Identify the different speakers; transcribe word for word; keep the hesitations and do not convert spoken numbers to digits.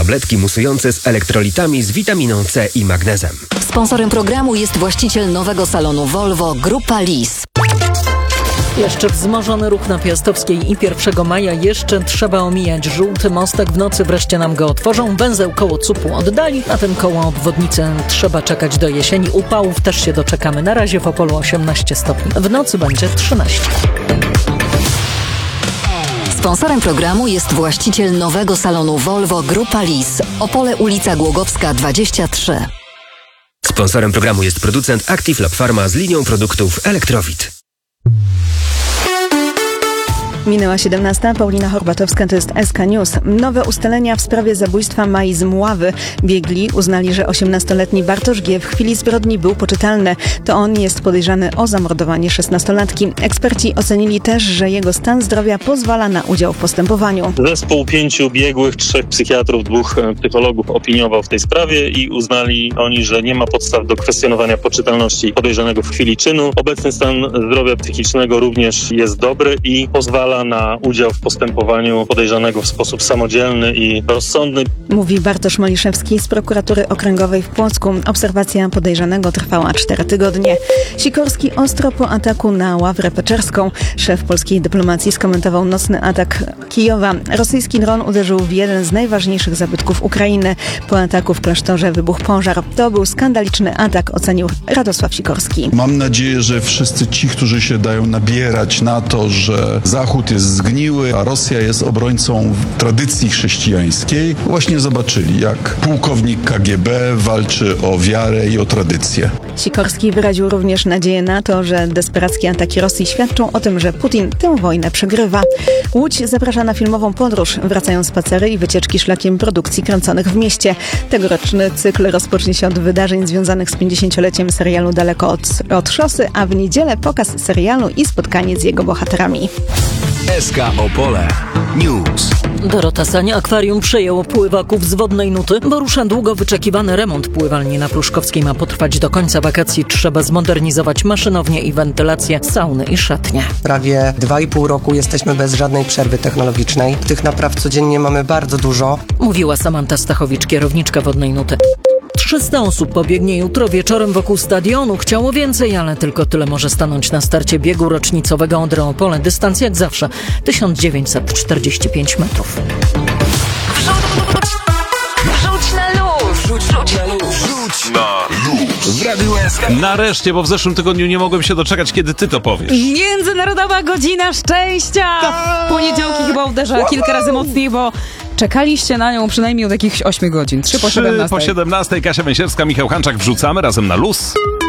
Speaker 1: Tabletki musujące z elektrolitami z witaminą C i magnezem.
Speaker 2: Sponsorem programu jest właściciel nowego salonu Volvo Grupa Lis.
Speaker 3: Jeszcze wzmożony ruch na Piastowskiej i pierwszego maja. Jeszcze trzeba omijać żółty mostek. W nocy wreszcie nam go otworzą. Węzeł koło C U P-u oddali. Na ten koło obwodnicę trzeba czekać do jesieni. Upałów też się doczekamy. Na razie w Opolu osiemnaście stopni. W nocy będzie trzynaście.
Speaker 2: Sponsorem programu jest właściciel nowego salonu Volvo Grupa Lis. Opole, ulica Głogowska dwadzieścia trzy.
Speaker 1: Sponsorem programu jest producent Active Lab Pharma z linią produktów Elektrowit.
Speaker 4: Minęła siedemnasta. Paulina Horbatowska, to jest S K News. Nowe ustalenia w sprawie zabójstwa Mai z Mławy. Biegli uznali, że osiemnastoletni Bartosz G. w chwili zbrodni był poczytalny. To on jest podejrzany o zamordowanie szesnastolatki. Eksperci ocenili też, że jego stan zdrowia pozwala na udział w postępowaniu.
Speaker 5: Zespół pięciu biegłych, trzech psychiatrów, dwóch psychologów opiniował w tej sprawie i uznali oni, że nie ma podstaw do kwestionowania poczytalności podejrzanego w chwili czynu. Obecny stan zdrowia psychicznego również jest dobry i pozwala na udział w postępowaniu podejrzanego w sposób samodzielny i rozsądny.
Speaker 4: Mówi Bartosz Maliszewski z prokuratury okręgowej w Płocku. Obserwacja podejrzanego trwała cztery tygodnie. Sikorski ostro po ataku na Ławrę Peczerską. Szef polskiej dyplomacji skomentował nocny atak Kijowa. Rosyjski dron uderzył w jeden z najważniejszych zabytków Ukrainy. Po ataku w klasztorze wybuchł pożar. To był skandaliczny atak, ocenił Radosław Sikorski.
Speaker 6: Mam nadzieję, że wszyscy ci, którzy się dają nabierać na to, że Zachód jest zgniły, a Rosja jest obrońcą tradycji chrześcijańskiej, właśnie zobaczyli, jak pułkownik K G B walczy o wiarę i o tradycję.
Speaker 4: Sikorski wyraził również nadzieję na to, że desperackie ataki Rosji świadczą o tym, że Putin tę wojnę przegrywa. Łódź zaprasza na filmową podróż. Wracają spacery i wycieczki szlakiem produkcji kręconych w mieście. Tegoroczny cykl rozpocznie się od wydarzeń związanych z pięćdziesięcioleciem serialu Daleko od, od szosy, a w niedzielę pokaz serialu i spotkanie z jego bohaterami.
Speaker 7: S K Opole News.
Speaker 3: Dorota Sania. Akwarium przejęło pływaków z Wodnej Nuty, bo rusza długo wyczekiwany remont pływalni na Pruszkowskiej. Ma potrwać do końca wakacji. Trzeba zmodernizować maszynownię i wentylację, sauny i szatnie.
Speaker 8: Prawie dwa i pół roku jesteśmy bez żadnej przerwy technologicznej. Tych napraw codziennie mamy bardzo dużo.
Speaker 3: Mówiła Samanta Stachowicz, kierowniczka Wodnej Nuty. trzysta osób pobiegnie jutro wieczorem wokół stadionu. Chciało więcej, ale tylko tyle może stanąć na starcie biegu rocznicowego Odry Opole. Dystans jak zawsze tysiąc dziewięćset czterdzieści pięć metrów.
Speaker 2: Rzuć na luz!
Speaker 7: Rzuć, rzuć na luz! Rzuć na luz! W Radiu S K.
Speaker 9: Nareszcie, bo w zeszłym tygodniu nie mogłem się doczekać, kiedy ty to powiesz.
Speaker 10: Międzynarodowa Godzina Szczęścia! Poniedziałki chyba uderza kilka razy mocniej, bo czekaliście na nią przynajmniej od jakichś ośmiu godzin. Trzy po siedemnastej.
Speaker 9: Trzy po siedemnastej. Kasia Węsierska, Michał Hanczak. Wrzucamy razem na luz.